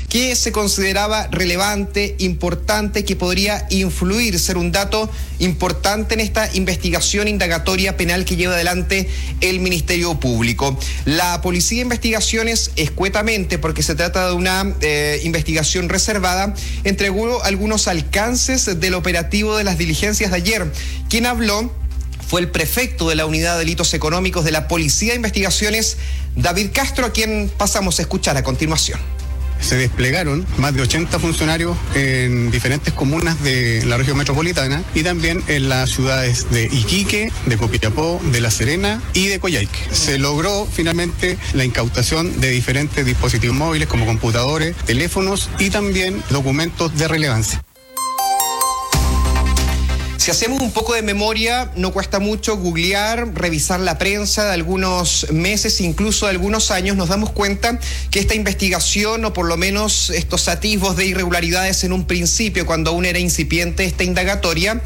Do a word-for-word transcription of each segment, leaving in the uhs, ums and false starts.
que se consideraba relevante, importante, que podría influir, ser un dato importante en esta investigación indagatoria penal que lleva adelante el Ministerio Público. La Policía de Investigaciones, escuetamente, porque se trata de una eh, investigación reservada, entregó algunos alcances del operativo de las diligencias de ayer. Quien habló fue el prefecto de la Unidad de Delitos Económicos de la Policía de Investigaciones, David Castro, a quien pasamos a escuchar a continuación. Se desplegaron más de ochenta funcionarios en diferentes comunas de la región metropolitana y también en las ciudades de Iquique, de Copiapó, de La Serena y de Coyhaique. Se logró finalmente la incautación de diferentes dispositivos móviles como computadores, teléfonos y también documentos de relevancia. Si hacemos un poco de memoria, no cuesta mucho googlear, revisar la prensa de algunos meses, incluso de algunos años, nos damos cuenta que esta investigación, o por lo menos estos atisbos de irregularidades en un principio, cuando aún era incipiente esta indagatoria,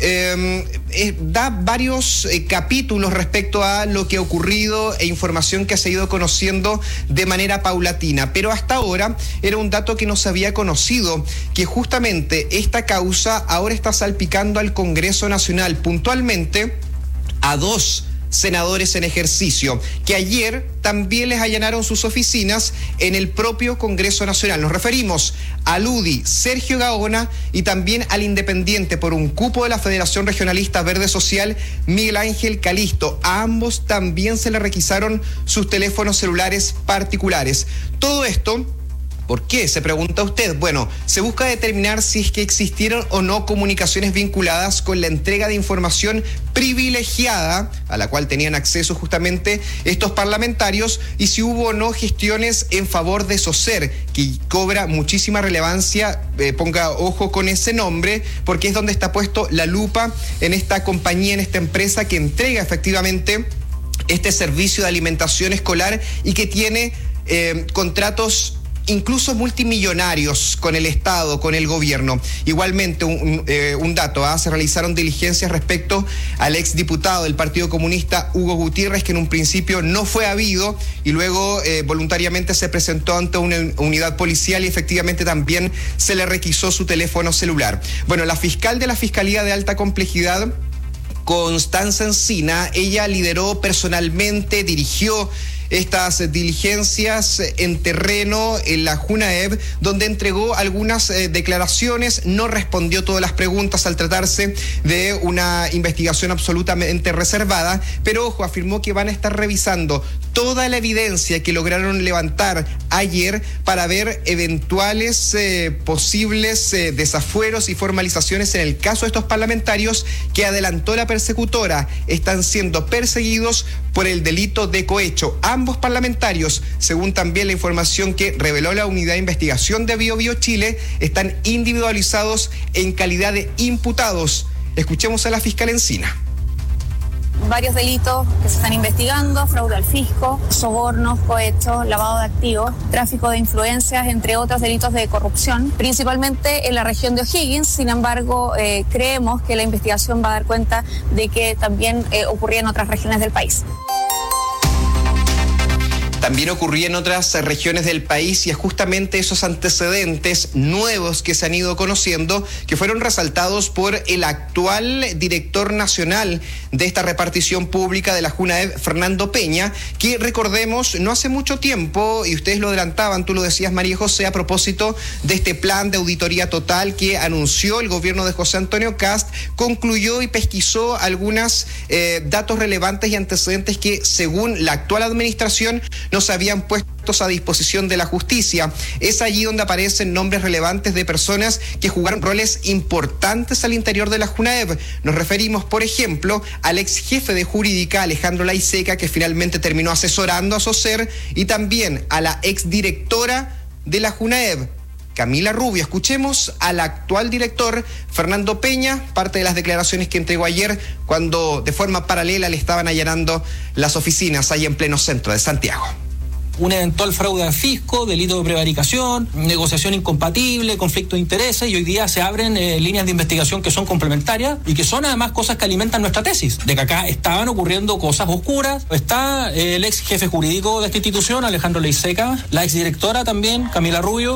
eh, eh, da varios eh, capítulos respecto a lo que ha ocurrido e información que se ha ido conociendo de manera paulatina. Pero hasta ahora era un dato que no se había conocido, que justamente esta causa ahora está salpicando al Congreso Nacional, puntualmente a dos senadores en ejercicio, que ayer también les allanaron sus oficinas en el propio Congreso Nacional. Nos referimos al U D I, Sergio Gaona, y también al independiente por un cupo de la Federación Regionalista Verde Social, Miguel Ángel Calisto. A ambos también se les requisaron sus teléfonos celulares particulares. Todo esto, ¿por qué? Se pregunta usted. Bueno, se busca determinar si es que existieron o no comunicaciones vinculadas con la entrega de información privilegiada a la cual tenían acceso justamente estos parlamentarios, y si hubo o no gestiones en favor de SOCER, que cobra muchísima relevancia. Eh, ponga ojo con ese nombre, porque es donde está puesto la lupa en esta compañía, en esta empresa que entrega efectivamente este servicio de alimentación escolar y que tiene eh, contratos incluso multimillonarios con el Estado, con el gobierno. Igualmente, un, eh, un dato, ¿ah? Se realizaron diligencias respecto al exdiputado del Partido Comunista, Hugo Gutiérrez, que en un principio no fue habido y luego eh, voluntariamente se presentó ante una unidad policial y efectivamente también se le requisó su teléfono celular. Bueno, la fiscal de la Fiscalía de Alta Complejidad, Constanza Encina, ella lideró personalmente, dirigió estas diligencias en terreno en la JUNAEV, donde entregó algunas eh, declaraciones, no respondió todas las preguntas al tratarse de una investigación absolutamente reservada, pero ojo, afirmó que van a estar revisando toda la evidencia que lograron levantar ayer para ver eventuales eh, posibles eh, desafueros y formalizaciones en el caso de estos parlamentarios que, adelantó la persecutora, están siendo perseguidos por el delito de cohecho. Ambos parlamentarios, según también la información que reveló la Unidad de Investigación de Bio Bio Chile, están individualizados en calidad de imputados. Escuchemos a la fiscal Encina. Varios delitos que se están investigando: fraude al fisco, sobornos, cohecho, lavado de activos, tráfico de influencias, entre otros delitos de corrupción, principalmente en la región de O'Higgins. Sin embargo, eh, creemos que la investigación va a dar cuenta de que también eh, ocurría en otras regiones del país. También ocurría en otras regiones del país, y es justamente esos antecedentes nuevos que se han ido conociendo que fueron resaltados por el actual director nacional de esta repartición pública de la JUNAEV, Fernando Peña, que recordemos no hace mucho tiempo, y ustedes lo adelantaban, tú lo decías, María José, a propósito de este plan de auditoría total que anunció el gobierno de José Antonio Kast, concluyó y pesquisó algunos eh, datos relevantes y antecedentes que, según la actual administración, no se habían puesto a disposición de la justicia. Es allí donde aparecen nombres relevantes de personas que jugaron roles importantes al interior de la JUNAEV. Nos referimos, por ejemplo, al ex jefe de jurídica, Alejandro Laiseca, que finalmente terminó asesorando a SOCER, y también a la ex directora de la JUNAEV, Camila Rubio. Escuchemos al actual director, Fernando Peña, parte de las declaraciones que entregó ayer cuando de forma paralela le estaban allanando las oficinas ahí en pleno centro de Santiago. Un eventual fraude al fisco, delito de prevaricación, negociación incompatible, conflicto de intereses, y hoy día se abren eh, líneas de investigación que son complementarias y que son además cosas que alimentan nuestra tesis, de que acá estaban ocurriendo cosas oscuras. Está eh, el ex jefe jurídico de esta institución, Alejandro Laiseca, la ex directora también, Camila Rubio,